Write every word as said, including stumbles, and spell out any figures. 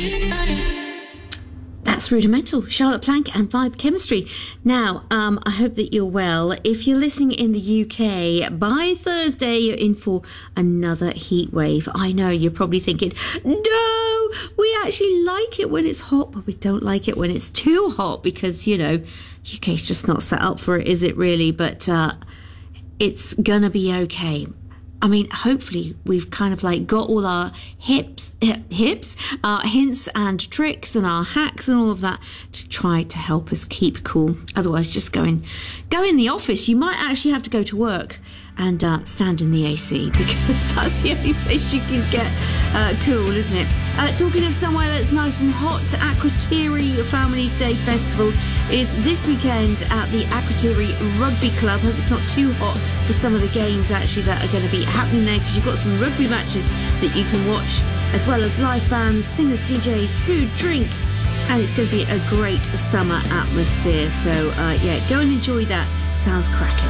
That's Rudimental, Charlotte Plank and Vibe Chemistry. Now, um, I hope that you're well. If you're listening in the U K, by Thursday you're in for another heat wave. I know, you're probably thinking, no, we actually like it when it's hot, but we don't like it when it's too hot because, you know, U K's just not set up for it, is it really? But uh, it's gonna be okay. I mean, hopefully we've kind of like got all our hips, hip, hips, our hints and tricks and our hacks and all of that to try to help us keep cool. Otherwise, just go in, go in the office. You might actually have to go to work and uh, stand in the A C because that's the only place you can get uh, cool, isn't it? Uh, talking of somewhere that's nice and hot, Akrotiri Families Day Festival is this weekend at the Akrotiri Rugby Club. Hope it's not too hot for some of the games actually that are going to be happening there, because you've got some rugby matches that you can watch, as well as live bands, singers, D Js, food, drink, and it's going to be a great summer atmosphere. So uh, yeah, go and enjoy that. Sounds cracking.